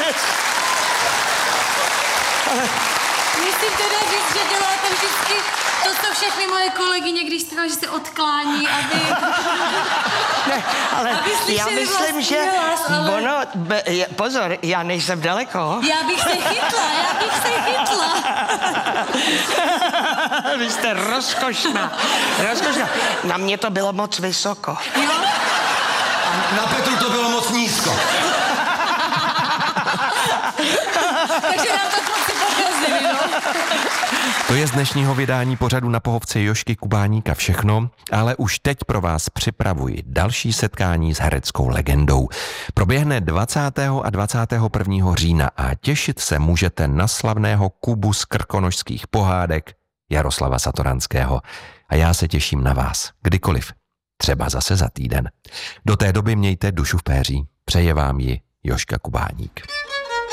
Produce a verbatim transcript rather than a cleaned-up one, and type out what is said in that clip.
Ale... Musím teda říct, že děláte vždycky to, co všechny moje kolegyně, když jste že se odklání, aby... Ne, ale aby já myslím, že hlas, ale... ono... Be, je, pozor, já nejsem daleko. Já bych se chytla, já bych se chytla. Vy jste rozkošná, rozkošná. Na mě to bylo moc vysoko. Jo? A na Petru to bylo moc nízko. Takže nám to kluci pokazili, no. To je z dnešního vydání pořadu Na pohovce Jožky Kubáníka všechno, ale už teď pro vás připravuji další setkání s hereckou legendou. Proběhne dvacátého a dvacátého prvního října a těšit se můžete na slavného Kubu z krkonošských pohádek Jaroslava Satoranského. A já se těším na vás, kdykoliv, třeba zase za týden. Do té doby mějte dušu v péří. Přeje vám ji Jožka Kubáník.